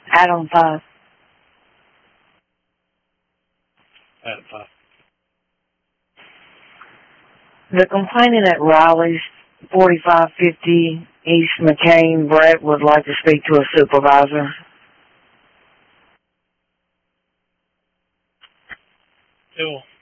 Adam 5. Adam 5. The complainant at Riley's 4550 East McCain, Brett, would like to speak to a supervisor. Cool.